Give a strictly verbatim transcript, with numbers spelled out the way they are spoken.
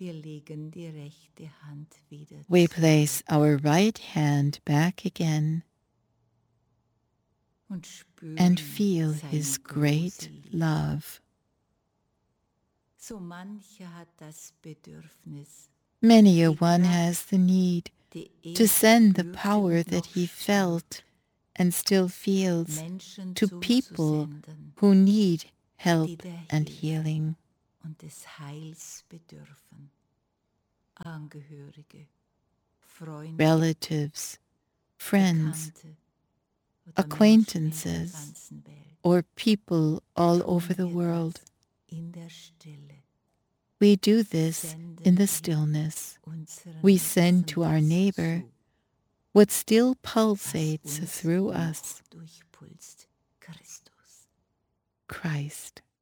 We place our right hand back again and feel His great love. Many a one has the need to send the power that he felt and still feels to people who need help and healing. Relatives, friends, acquaintances, or people all over the world. We do this in the stillness. We send to our neighbor what still pulsates through us, Christ.